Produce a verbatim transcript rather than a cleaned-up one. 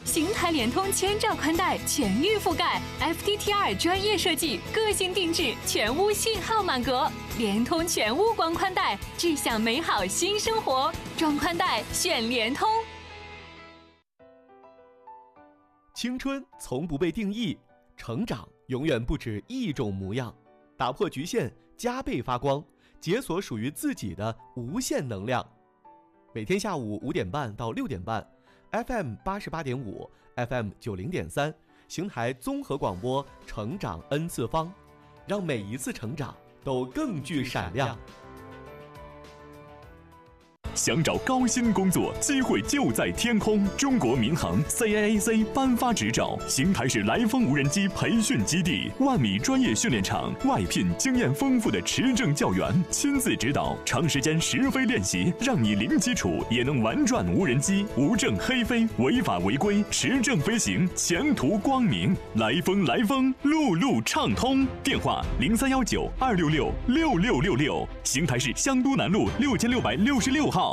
邢台联通千兆宽带全域覆盖 ，F T T R 专业设计，个性定制，全屋信号满格。联通全屋光宽带，智享美好新生活。装宽带选联通。 青春从不被定义，成长永远不止一种模样。打破局限，加倍发光，解锁属于自己的无限能量。每天下午五点半到六点半 ，F M 八十八点五 ，F M 九零点三，邢台综合广播，成长 N 次方，让每一次成长都更具闪亮。 想找高薪工作，机会就在天空。中国民航 C A A C 颁发执照，邢台市来风无人机培训基地，万米专业训练场，外聘经验丰富的持证教员，亲自指导，长时间实飞练习，让你零基础也能玩转无人机，无证黑飞，违法违规，持证飞行，前途光明。来风来风，路路畅通。电话零三幺九二六六六六六六，邢台市香都南路六千六百六十六号。